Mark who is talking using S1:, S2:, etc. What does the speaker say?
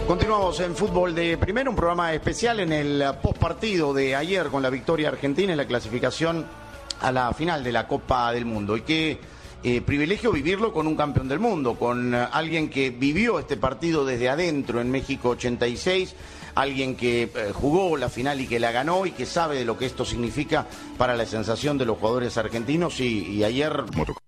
S1: Continuamos en Fútbol de Primera, un programa especial en el postpartido de ayer con la victoria argentina en la clasificación a la final de la Copa del Mundo. Y qué privilegio vivirlo con un campeón del mundo, con alguien que vivió este partido desde adentro en México 86, alguien que jugó la final y que la ganó y que sabe de lo que esto significa para la sensación de los jugadores argentinos y ayer...